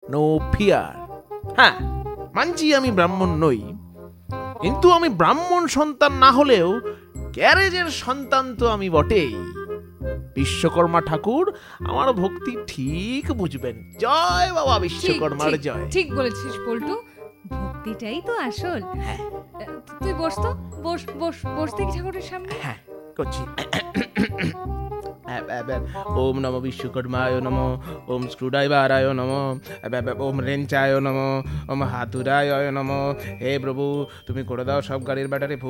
No fear. হ্যাঁ, মানছি আমি ব্রাহ্মণ নই, কিন্তু আমি ব্রাহ্মণ সন্তান না হলেও গ্যারেজের সন্তান তো আমি বটেই। বিশ্বকর্মা ঠাকুর আমার ভক্তি ঠিক বুঝবেন। জয় বাবা বিশ্বকর্মার ঠিক, জয়। ঠিক বলেছিস পল্টু, ভক্তিটাই তো আসল। হ্যাঁ তুই বস তো, বস বস বস দেখি ঠাকুরের সামনে। হ্যাঁ করছি। ওম নম বিশ্বকর্মায় নম, ওম স্ক্রুড্রাইভারায় নম, ওম রেঞ্চায় নম, ওম হাতুরায় নম। হে প্রভু, তুমি করে দাও সব গাড়ির ব্যাটারি